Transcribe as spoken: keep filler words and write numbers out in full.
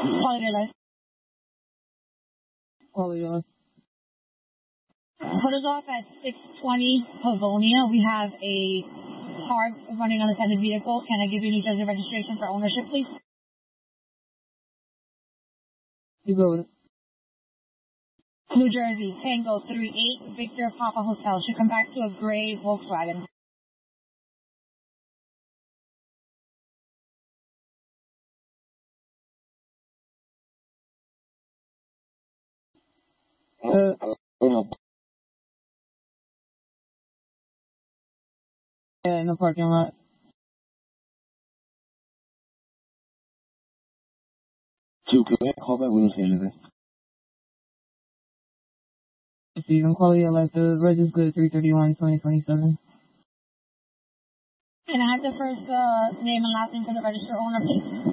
Quality of life. Quality of life. Put us off at six twenty Pavonia. We have a car running unattended vehicle. Can I give you New Jersey registration for ownership, please? You go with it. New Jersey, Tango three eight, Victor Papa Hotel. Should come back to a gray Volkswagen. Uh, yeah, in the parking lot. Two, can I call back? We don't see anything. Receiving quality of life. The reg is good. three thirty-one twenty twenty-seven. Can I have the first uh, name and last name for the registered owner, please?